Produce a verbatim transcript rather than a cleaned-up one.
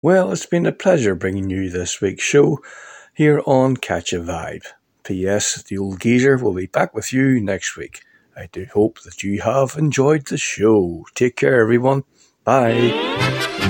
Well, it's been a pleasure bringing you this week's show here on Catch a Vibe. P S. The old geezer will be back with you next week. I do hope that you have enjoyed the show. Take care, everyone. Bye.